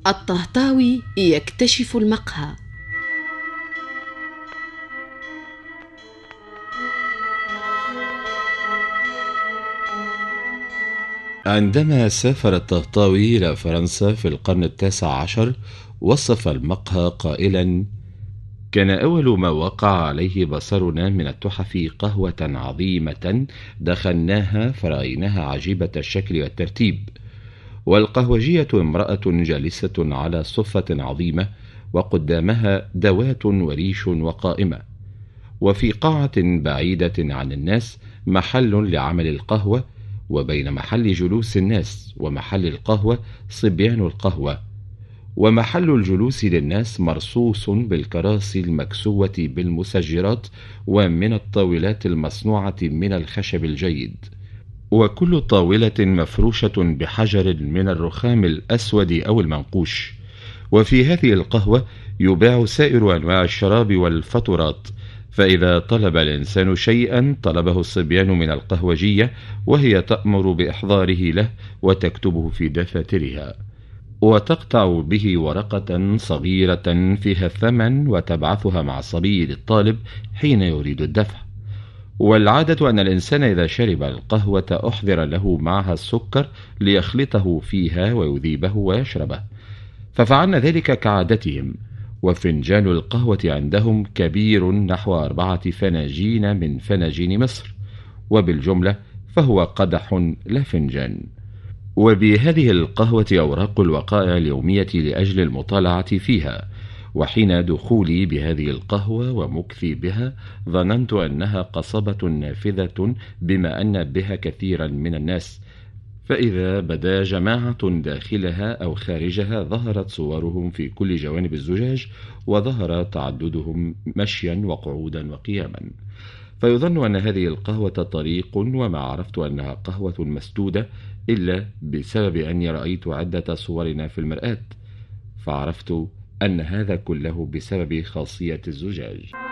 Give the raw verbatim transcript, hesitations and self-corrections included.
الطهطاوي يكتشف المقهى. عندما سافر الطهطاوي إلى فرنسا في القرن التاسع عشر وصف المقهى قائلا: كان أول ما وقع عليه بصرنا من التحف قهوة عظيمة دخلناها فرأيناها عجيبة الشكل والترتيب، والقهوجية امرأة جالسة على صفة عظيمة وقدامها دوات وريش وقائمة، وفي قاعة بعيدة عن الناس محل لعمل القهوة، وبين محل جلوس الناس ومحل القهوة صبيان القهوة، ومحل الجلوس للناس مرصوص بالكراسي المكسوة بالمسجرات ومن الطاولات المصنوعة من الخشب الجيد، وكل طاولة مفروشة بحجر من الرخام الأسود أو المنقوش. وفي هذه القهوة يباع سائر أنواع الشراب والفطرات، فإذا طلب الإنسان شيئا طلبه الصبيان من القهوجية، وهي تأمر بإحضاره له وتكتبه في دفاترها، وتقطع به ورقة صغيرة فيها الثمن وتبعثها مع الصبي للطالب حين يريد الدفع. والعادة أن الإنسان إذا شرب القهوة أحضر له معها السكر ليخلطه فيها ويذيبه ويشربه، ففعلنا ذلك كعادتهم. وفنجان القهوة عندهم كبير نحو أربعة فناجين من فناجين مصر، وبالجملة فهو قدح لا فنجان. وبهذه القهوة أوراق الوقائع اليومية لأجل المطالعة فيها، وحين دخولي بهذه القهوة ومكثي بها ظننت أنها قصبة نافذة بما أن بها كثيرا من الناس، فإذا بدا جماعة داخلها أو خارجها ظهرت صورهم في كل جوانب الزجاج، وظهر تعددهم مشيا وقعودا وقياما، فيظن أن هذه القهوة طريق، وما عرفت أنها قهوة مسدودة إلا بسبب أني رأيت عدة صورنا في المرآة، فعرفت أن هذا كله بسبب خاصية الزجاج.